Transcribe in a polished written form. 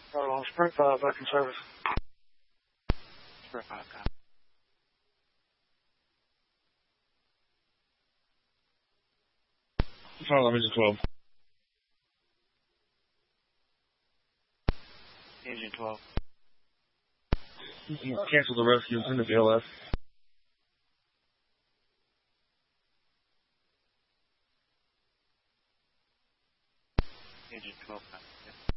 Sprint 5, back in service. Sprint 5, copy. Let me just 12. Engine 12. Cancel the rescue and send the BLS. Engine 12, copy.